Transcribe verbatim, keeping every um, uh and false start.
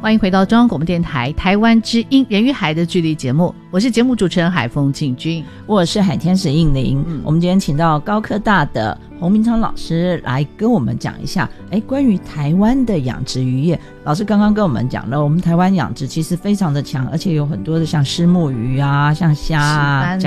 欢迎回到中央广播电台台湾之音人与海的距离节目，我是节目主持人海凤庆君， 我是海天使应玲、嗯、我们今天请到高科大的洪明昌老师来跟我们讲一下哎，关于台湾的养殖渔业。老师刚刚跟我们讲了，我们台湾养殖其实非常的强，而且有很多的像虱目鱼啊，像虾啊